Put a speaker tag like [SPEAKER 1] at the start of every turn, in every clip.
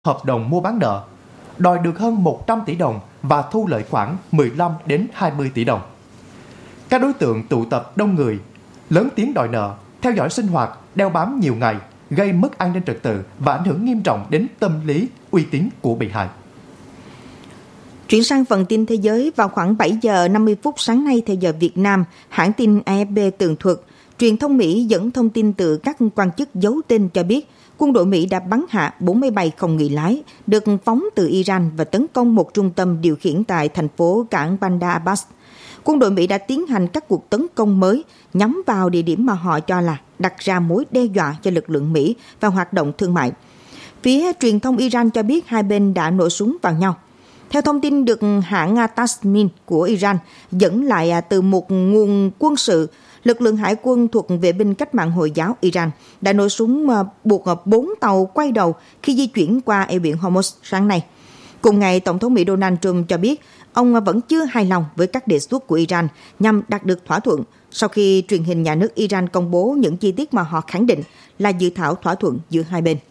[SPEAKER 1] hợp đồng mua bán nợ, đòi được hơn 100 tỷ đồng và thu lợi khoảng 15 đến 20 tỷ đồng. Các đối tượng tụ tập đông người, lớn tiếng đòi nợ, theo dõi sinh hoạt, đeo bám nhiều ngày, gây mất an ninh trật tự và ảnh hưởng nghiêm trọng đến tâm lý, uy tín của bị hại.
[SPEAKER 2] Chuyển sang phần tin thế giới, vào khoảng 7 giờ 50 phút sáng nay theo giờ Việt Nam, hãng tin AFP tường thuật, truyền thông Mỹ dẫn thông tin từ các quan chức giấu tên cho biết quân đội Mỹ đã bắn hạ 4 máy bay không người lái được phóng từ Iran và tấn công một trung tâm điều khiển tại thành phố cảng Bandar Abbas. Quân đội Mỹ đã tiến hành các cuộc tấn công mới nhắm vào địa điểm mà họ cho là đặt ra mối đe dọa cho lực lượng Mỹ và hoạt động thương mại. Phía truyền thông Iran cho biết hai bên đã nổ súng vào nhau. Theo thông tin được hãng Tasmin của Iran dẫn lại từ một nguồn quân sự, lực lượng hải quân thuộc vệ binh cách mạng Hồi giáo Iran đã nổ súng buộc 4 tàu quay đầu khi di chuyển qua eo biển Hormuz sáng nay. Cùng ngày, Tổng thống Mỹ Donald Trump cho biết ông vẫn chưa hài lòng với các đề xuất của Iran nhằm đạt được thỏa thuận sau khi truyền hình nhà nước Iran công bố những chi tiết mà họ khẳng định là dự thảo thỏa thuận giữa hai bên.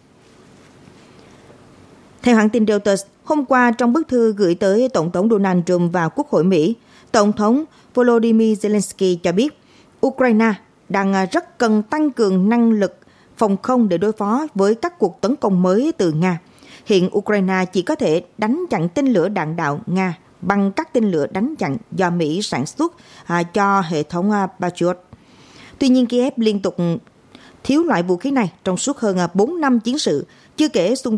[SPEAKER 2] Theo hãng tin Reuters, hôm qua trong bức thư gửi tới Tổng thống Donald Trump và Quốc hội Mỹ, Tổng thống Volodymyr Zelensky cho biết Ukraine đang rất cần tăng cường năng lực phòng không để đối phó với các cuộc tấn công mới từ Nga. Hiện Ukraine chỉ có thể đánh chặn tên lửa đạn đạo Nga bằng các tên lửa đánh chặn do Mỹ sản xuất cho hệ thống Patriot. Tuy nhiên, Kiev liên tục thiếu loại vũ khí này trong suốt hơn 4 năm chiến sự, chưa kể xung